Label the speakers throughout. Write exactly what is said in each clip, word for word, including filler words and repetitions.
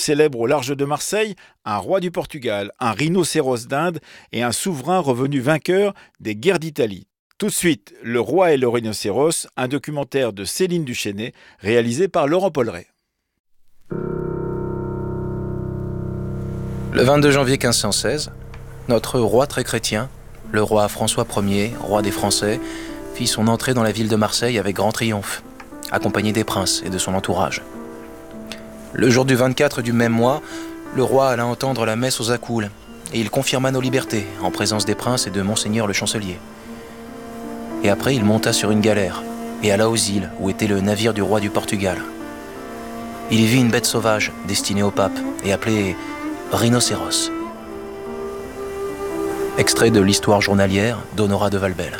Speaker 1: célèbre au large de Marseille un roi du Portugal, un rhinocéros d'Inde et un souverain revenu vainqueur des guerres d'Italie. Tout de suite, Le roi et le rhinocéros, un documentaire de Céline Duchesnay, réalisé par Laurent Polleret.
Speaker 2: Le vingt-deux janvier quinze cent seize, notre roi très chrétien, le roi François Ier, roi des Français, fit son entrée dans la ville de Marseille avec grand triomphe, accompagné des princes et de son entourage. Le jour du vingt-quatre du même mois, le roi alla entendre la messe aux Accoules et il confirma nos libertés en présence des princes et de Monseigneur le chancelier. Et après, il monta sur une galère et alla aux îles où était le navire du roi du Portugal. Il y vit une bête sauvage destinée au pape et appelée rhinocéros. Extrait de l'histoire journalière d'Honorat de Valbel.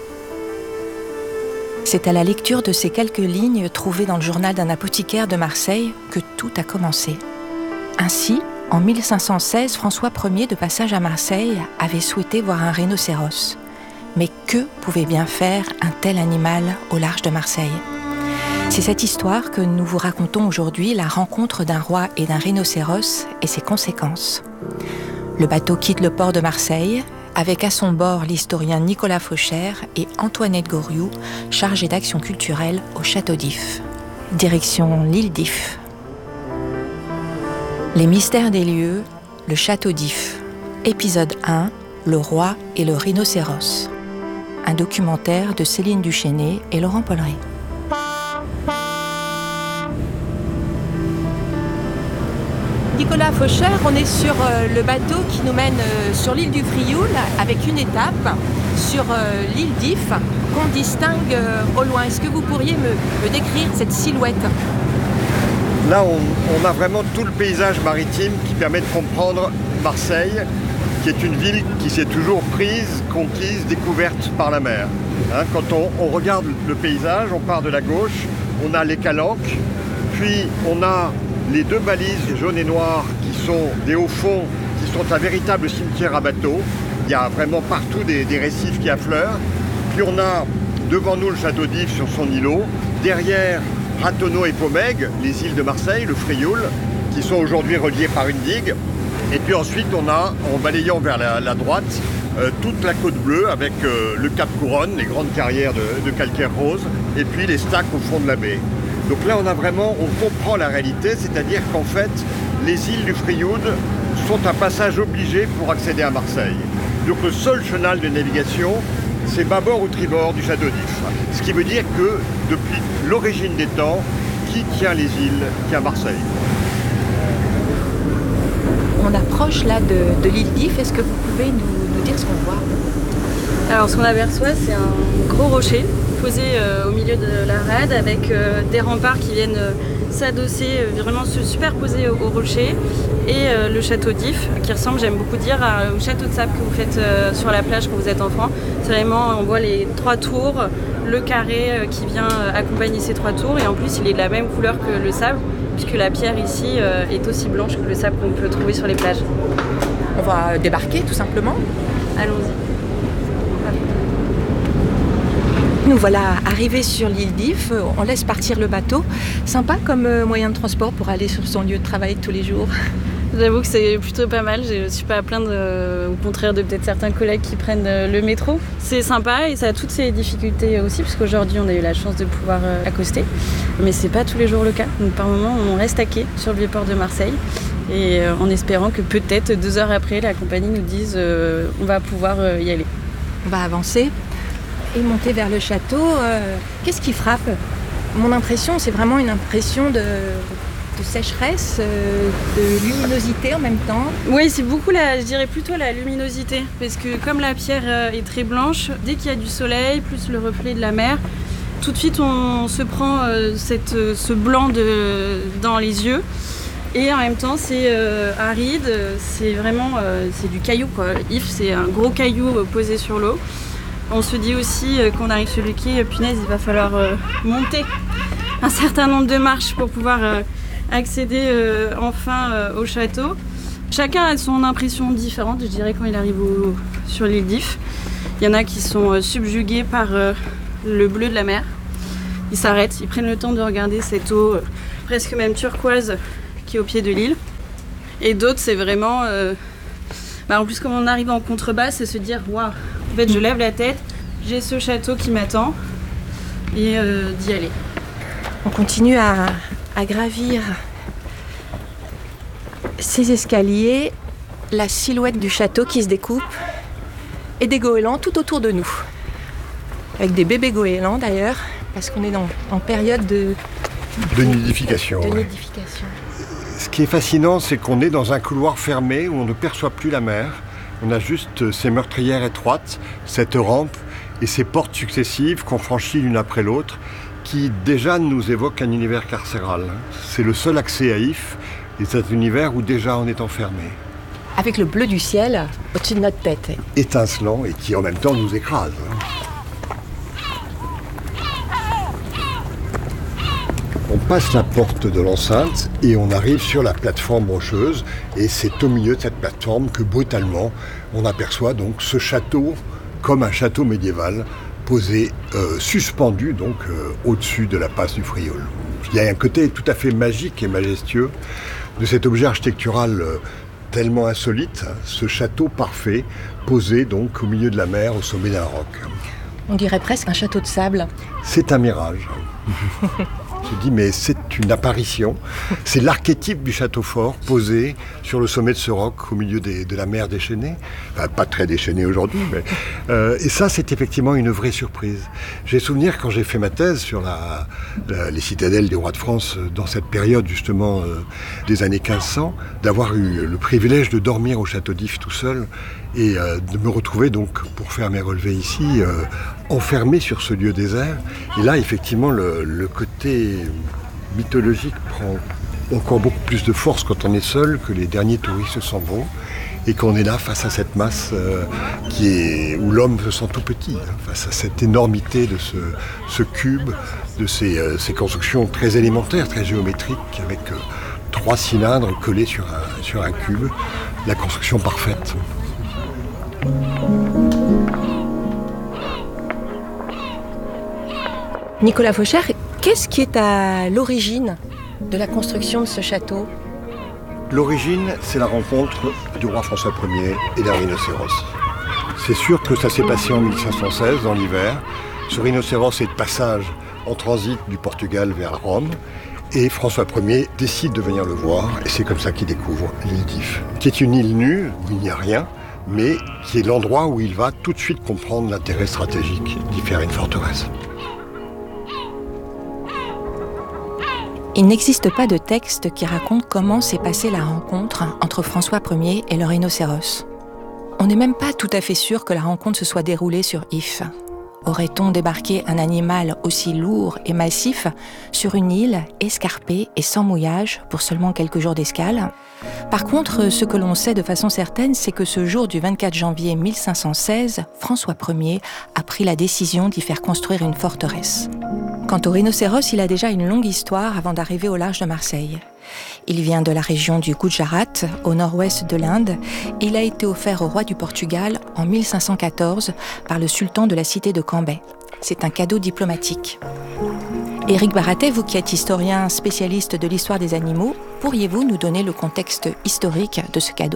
Speaker 3: C'est à la lecture de ces quelques lignes trouvées dans le journal d'un apothicaire de Marseille que tout a commencé. Ainsi, en mille cinq cent seize, François Ier, de passage à Marseille, avait souhaité voir un rhinocéros. Mais que pouvait bien faire un tel animal au large de Marseille ? C'est cette histoire que nous vous racontons aujourd'hui, la rencontre d'un roi et d'un rhinocéros et ses conséquences. Le bateau quitte le port de Marseille, avec à son bord l'historien Nicolas Fauchère et Antoinette Goriou, chargée d'action culturelle au Château d'If. Direction l'île d'If. Les mystères des lieux, le Château d'If. Épisode un, Le roi et le rhinocéros. Un documentaire de Céline Duchesnay et Laurent Polleret. Nicolas Fauchère, on est sur euh, le bateau qui nous mène euh, sur l'île du Frioul avec une étape sur euh, l'île d'If qu'on distingue euh, au loin. Est-ce que vous pourriez me, me décrire cette silhouette ?
Speaker 4: Là, on, on a vraiment tout le paysage maritime qui permet de comprendre Marseille, qui est une ville qui s'est toujours prise, conquise, découverte par la mer. Hein, quand on, on regarde le paysage, on part de la gauche, on a les calanques, puis on a les deux balises jaunes et noires qui sont des hauts fonds, qui sont un véritable cimetière à bateaux. Il y a vraiment partout des, des récifs qui affleurent. Puis on a devant nous le château d'If sur son îlot, derrière Ratonneau et Pomègue, les îles de Marseille, le Frioul, qui sont aujourd'hui reliés par une digue. Et puis ensuite on a, en balayant vers la, la droite, euh, toute la côte bleue avec euh, le Cap Couronne, les grandes carrières de, de calcaire rose, et puis les stacks au fond de la baie. Donc là, on a vraiment, on comprend la réalité, c'est-à-dire qu'en fait, les îles du Frioul sont un passage obligé pour accéder à Marseille. Donc le seul chenal de navigation, c'est bâbord ou tribord du Château d'If. Ce qui veut dire que depuis l'origine des temps, qui tient les îles tient Marseille.
Speaker 3: On approche là de, de l'île d'If. Est-ce que vous pouvez nous, nous dire ce qu'on voit ?
Speaker 5: Alors ce qu'on aperçoit, c'est un gros rocher posé euh, au milieu de la rade avec euh, des remparts qui viennent euh, s'adosser, euh, vraiment se superposer au, au rocher et euh, le château d'If qui ressemble, j'aime beaucoup dire, à, au château de sable que vous faites euh, sur la plage quand vous êtes enfant. C'est vraiment, on voit les trois tours, le carré euh, qui vient euh, accompagner ces trois tours et en plus il est de la même couleur que le sable puisque la pierre ici euh, est aussi blanche que le sable qu'on peut trouver sur les plages.
Speaker 3: On va débarquer tout simplement.
Speaker 5: Allons-y.
Speaker 3: Nous voilà arrivés sur l'île d'If, on laisse partir le bateau. Sympa comme moyen de transport pour aller sur son lieu de travail tous les jours.
Speaker 5: J'avoue que c'est plutôt pas mal, je ne suis pas à plaindre, euh, au contraire de peut-être certains collègues qui prennent euh, le métro. C'est sympa et ça a toutes ses difficultés aussi, parce qu'aujourd'hui on a eu la chance de pouvoir euh, accoster. Mais c'est pas tous les jours le cas, donc par moment on reste à quai sur le vieux port de Marseille. Et euh, en espérant que peut-être deux heures après la compagnie nous dise euh, on va pouvoir euh, y aller.
Speaker 3: On va avancer et monter vers le château. Euh, qu'est-ce qui frappe ? Mon impression, c'est vraiment une impression de, de sécheresse, euh, de luminosité en même temps.
Speaker 5: Oui, c'est beaucoup, la, je dirais plutôt la luminosité. Parce que comme la pierre euh, est très blanche, dès qu'il y a du soleil, plus le reflet de la mer, tout de suite on se prend euh, cette, ce blanc de, dans les yeux. Et en même temps, c'est euh, aride, c'est vraiment euh, c'est du caillou, quoi. If, c'est un gros caillou euh, posé sur l'eau. On se dit aussi euh, qu'on arrive sur le quai, euh, punaise, il va falloir euh, monter un certain nombre de marches pour pouvoir euh, accéder euh, enfin euh, au château. Chacun a son impression différente, je dirais, quand il arrive au, sur l'île d'If. Il y en a qui sont euh, subjugués par euh, le bleu de la mer. Ils s'arrêtent, ils prennent le temps de regarder cette eau euh, presque même turquoise qui est au pied de l'île. Et d'autres, c'est vraiment... Euh... Bah, en plus, comme on arrive en contrebas, c'est se dire, waouh, en fait, je lève la tête, j'ai ce château qui m'attend, et euh, d'y aller.
Speaker 3: On continue à, à gravir ces escaliers, la silhouette du château qui se découpe, et des goélands tout autour de nous. Avec des bébés goélands d'ailleurs, parce qu'on est dans, en période de...
Speaker 4: De nidification.
Speaker 3: De
Speaker 4: ouais.
Speaker 3: nidification.
Speaker 4: Ce qui est fascinant, c'est qu'on est dans un couloir fermé où on ne perçoit plus la mer. On a juste ces meurtrières étroites, cette rampe et ces portes successives qu'on franchit l'une après l'autre, qui déjà nous évoquent un univers carcéral. C'est le seul accès à If, et c'est un univers où déjà on est enfermé.
Speaker 3: Avec le bleu du ciel au-dessus de notre tête.
Speaker 4: Étincelant et qui en même temps nous écrase. On passe la porte de l'enceinte et on arrive sur la plateforme rocheuse. Et c'est au milieu de cette plateforme que brutalement on aperçoit donc ce château comme un château médiéval posé, euh, suspendu donc euh, au-dessus de la passe du Frioul. Il y a un côté tout à fait magique et majestueux de cet objet architectural euh, tellement insolite, hein, ce château parfait posé donc au milieu de la mer au sommet d'un roc.
Speaker 3: On dirait presque un château de sable.
Speaker 4: C'est un mirage. Je dis, mais c'est une apparition. C'est l'archétype du château fort posé sur le sommet de ce roc au milieu des, de la mer déchaînée. Enfin, pas très déchaînée aujourd'hui, mais... Euh, et ça, c'est effectivement une vraie surprise. J'ai souvenir, quand j'ai fait ma thèse sur la, la, les citadelles des rois de France, dans cette période, justement, euh, des années quinze cents, d'avoir eu le privilège de dormir au château d'If tout seul et euh, de me retrouver, donc, pour faire mes relevés ici, euh, enfermé sur ce lieu désert. Et là, effectivement, le, le côté mythologique prend encore beaucoup plus de force quand on est seul, que les derniers touristes s'en vont, et qu'on est là face à cette masse euh, qui est, où l'homme se sent tout petit, hein, face à cette énormité de ce, ce cube, de ces, euh, ces constructions très élémentaires, très géométriques, avec euh, trois cylindres collés sur un, sur un cube, la construction parfaite.
Speaker 3: Nicolas Fauchère, qu'est-ce qui est à l'origine de la construction de ce château ?
Speaker 4: L'origine, c'est la rencontre du roi François Ier et d'un rhinocéros. C'est sûr que ça s'est passé en mille cinq cent seize, dans l'hiver. Ce rhinocéros est de passage en transit du Portugal vers Rome. Et François Ier décide de venir le voir, et c'est comme ça qu'il découvre l'île d'If, qui est une île nue, où il n'y a rien, mais qui est l'endroit où il va tout de suite comprendre l'intérêt stratégique d'y faire une forteresse.
Speaker 3: Il n'existe pas de texte qui raconte comment s'est passée la rencontre entre François Ier et le rhinocéros. On n'est même pas tout à fait sûr que la rencontre se soit déroulée sur If. Aurait-on débarqué un animal aussi lourd et massif sur une île escarpée et sans mouillage pour seulement quelques jours d'escale ? Par contre, ce que l'on sait de façon certaine, c'est que ce jour du vingt-quatre janvier mille cinq cent seize, François Ier a pris la décision d'y faire construire une forteresse. Quant au rhinocéros, il a déjà une longue histoire avant d'arriver au large de Marseille. Il vient de la région du Gujarat, au nord-ouest de l'Inde, et il a été offert au roi du Portugal en mille cinq cent quatorze par le sultan de la cité de Cambay. C'est un cadeau diplomatique. Éric Baratet, vous qui êtes historien spécialiste de l'histoire des animaux, pourriez-vous nous donner le contexte historique de ce cadeau ?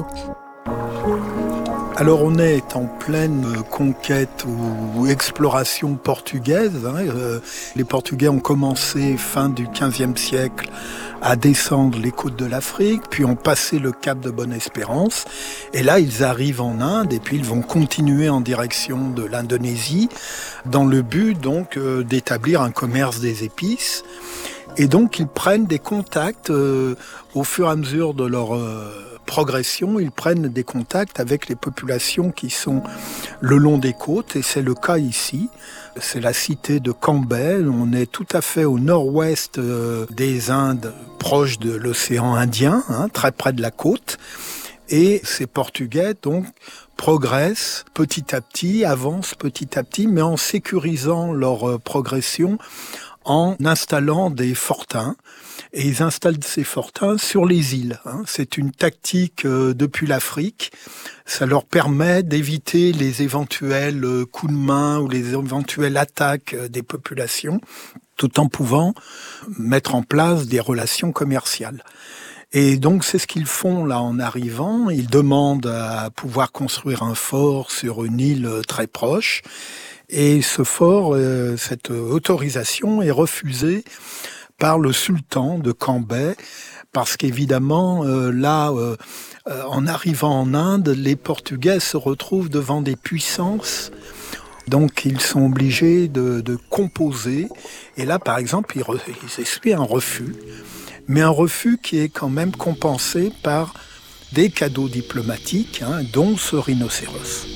Speaker 6: Alors on est en pleine conquête ou exploration portugaise. Hein. Les Portugais ont commencé fin du quinzième siècle à descendre les côtes de l'Afrique, puis ont passé le cap de Bonne-Espérance. Et là, ils arrivent en Inde et puis ils vont continuer en direction de l'Indonésie dans le but donc euh, d'établir un commerce des épices. Et donc ils prennent des contacts euh, au fur et à mesure de leur euh, progression, ils prennent des contacts avec les populations qui sont le long des côtes, et c'est le cas ici. C'est la cité de Cambay, on est tout à fait au nord-ouest des Indes, proche de l'océan Indien, hein, très près de la côte. Et ces Portugais, donc, progressent petit à petit, avancent petit à petit, mais en sécurisant leur progression, en installant des fortins. Et ils installent ces fortins sur les îles. Hein. C'est une tactique euh, depuis l'Afrique. Ça leur permet d'éviter les éventuels euh, coups de main ou les éventuelles attaques euh, des populations, tout en pouvant mettre en place des relations commerciales. Et donc c'est ce qu'ils font là en arrivant. Ils demandent à pouvoir construire un fort sur une île très proche. Et ce fort, euh, cette autorisation est refusée par le sultan de Cambay, parce qu'évidemment, euh, là, euh, euh, en arrivant en Inde, les Portugais se retrouvent devant des puissances. Donc ils sont obligés de, de composer. Et là, par exemple, ils, re, ils essuient un refus. Mais un refus qui est quand même compensé par des cadeaux diplomatiques, hein, dont ce rhinocéros.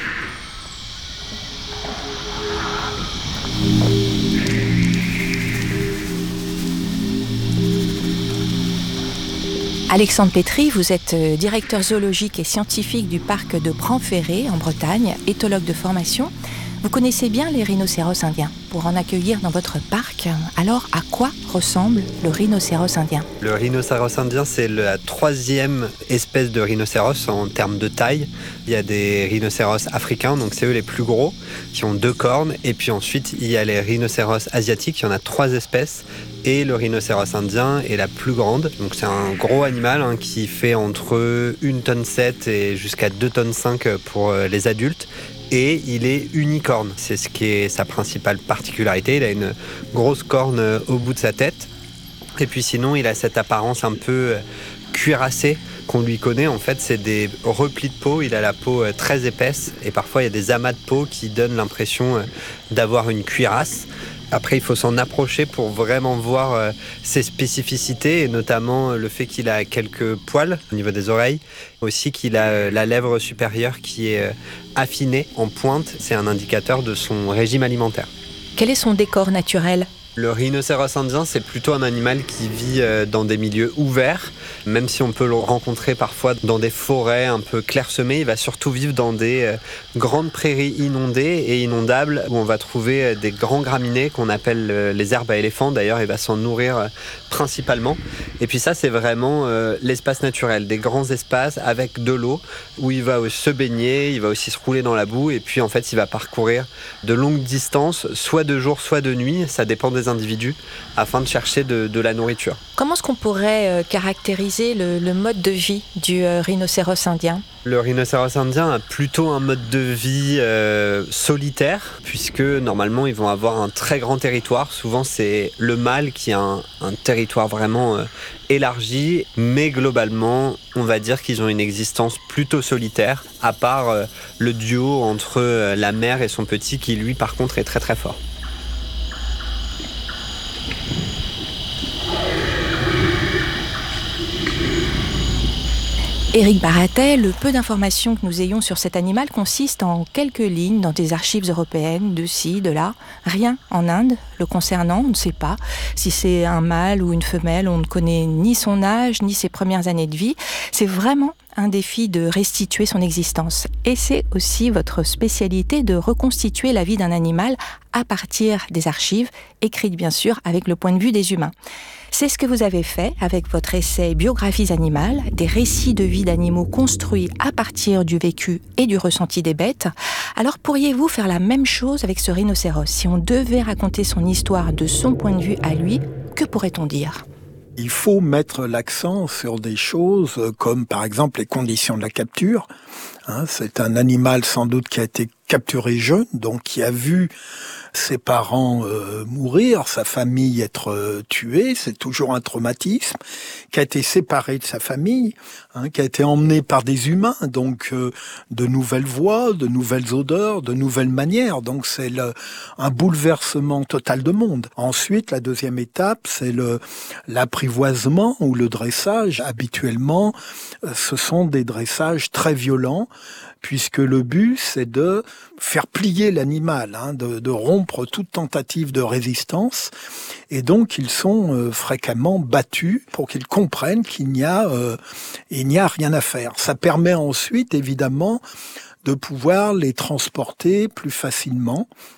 Speaker 3: Alexandre Pétry, vous êtes directeur zoologique et scientifique du parc de Bran-Ferré en Bretagne, éthologue de formation. Vous connaissez bien les rhinocéros indiens. Pour en accueillir dans votre parc, alors à quoi ressemble le rhinocéros indien ?
Speaker 7: Le rhinocéros indien, c'est la troisième espèce de rhinocéros en termes de taille. Il y a des rhinocéros africains, donc c'est eux les plus gros, qui ont deux cornes. Et puis ensuite, il y a les rhinocéros asiatiques, il y en a trois espèces. Et le rhinocéros indien est la plus grande. Donc c'est un gros animal hein, qui fait entre une tonne sept et jusqu'à deux tonnes cinq pour les adultes. Et il est unicorne. C'est ce qui est sa principale particularité. Il a une grosse corne au bout de sa tête. Et puis sinon, il a cette apparence un peu cuirassée qu'on lui connaît. En fait, c'est des replis de peau. Il a la peau très épaisse. Et parfois, il y a des amas de peau qui donnent l'impression d'avoir une cuirasse. Après, il faut s'en approcher pour vraiment voir euh, ses spécificités, et notamment euh, le fait qu'il a quelques poils au niveau des oreilles. Aussi qu'il a euh, la lèvre supérieure qui est euh, affinée en pointe. C'est un indicateur de son régime alimentaire.
Speaker 3: Quel est son décor naturel ?
Speaker 7: Le rhinocéros indien, c'est plutôt un animal qui vit dans des milieux ouverts. Même si on peut le rencontrer parfois dans des forêts un peu clairsemées, il va surtout vivre dans des grandes prairies inondées et inondables où on va trouver des grands graminées qu'on appelle les herbes à éléphants. D'ailleurs, il va s'en nourrir principalement. Et puis ça, c'est vraiment l'espace naturel, des grands espaces avec de l'eau où il va se baigner, il va aussi se rouler dans la boue et puis en fait, il va parcourir de longues distances, soit de jour, soit de nuit. Ça dépend des individus afin de chercher de, de la nourriture.
Speaker 3: Comment est-ce qu'on pourrait euh, caractériser le, le mode de vie du euh, rhinocéros indien ?
Speaker 7: Le rhinocéros indien a plutôt un mode de vie euh, solitaire, puisque normalement ils vont avoir un très grand territoire. Souvent c'est le mâle qui a un, un territoire vraiment euh, élargi, mais globalement on va dire qu'ils ont une existence plutôt solitaire, à part euh, le duo entre euh, la mère et son petit qui lui par contre est très très fort.
Speaker 3: Éric Baratet, le peu d'informations que nous ayons sur cet animal consiste en quelques lignes dans des archives européennes, de ci, de là. Rien en Inde le concernant, on ne sait pas si c'est un mâle ou une femelle, on ne connaît ni son âge, ni ses premières années de vie. C'est vraiment un défi de restituer son existence. Et c'est aussi votre spécialité de reconstituer la vie d'un animal à partir des archives, écrites bien sûr avec le point de vue des humains. C'est ce que vous avez fait avec votre essai Biographies animales, des récits de vie d'animaux construits à partir du vécu et du ressenti des bêtes. Alors pourriez-vous faire la même chose avec ce rhinocéros ? Si on devait raconter son histoire de son point de vue à lui, que pourrait-on dire ?
Speaker 6: Il faut mettre l'accent sur des choses comme par exemple les conditions de la capture. Hein, c'est un animal sans doute qui a été capturé jeune, donc qui a vu ses parents euh, mourir, sa famille être euh, tuée, c'est toujours un traumatisme, qui a été séparé de sa famille, hein, qui a été emmené par des humains, donc euh, de nouvelles voix, de nouvelles odeurs, de nouvelles manières, donc c'est le, un bouleversement total de monde. Ensuite, la deuxième étape, c'est le, l'apprivoisement ou le dressage. Habituellement, euh, ce sont des dressages très violents, puisque le but, c'est de faire plier l'animal, hein, de, de rompre toute tentative de résistance. Et donc, ils sont euh, fréquemment battus pour qu'ils comprennent qu'il n'y a, euh, il n'y a rien à faire. Ça permet ensuite, évidemment, de pouvoir les transporter plus facilement.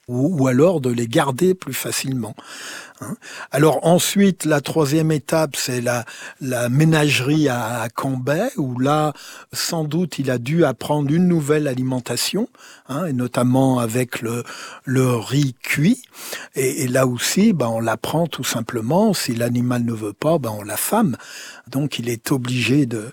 Speaker 6: ou, ou alors de les garder plus facilement. Hein. Alors ensuite, la troisième étape, c'est la, la ménagerie à, à Cambrai, où là, sans doute, il a dû apprendre une nouvelle alimentation, hein, et notamment avec le, le riz cuit. Et, et là aussi, ben, on l'apprend tout simplement. Si l'animal ne veut pas, ben, on l'affame. Donc il est obligé de,